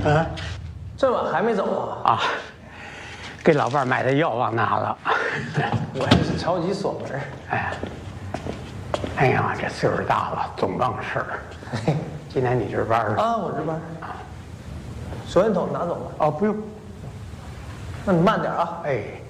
嗯， 这晚还没走啊？ 啊，给老伴儿买的药忘拿了。 我也是着急锁门。 哎呀，这岁数大了，总忘事儿。今天你值班啊，我值班。啊，手电筒拿走吧。 哦，不用。 那你慢点啊。 哎。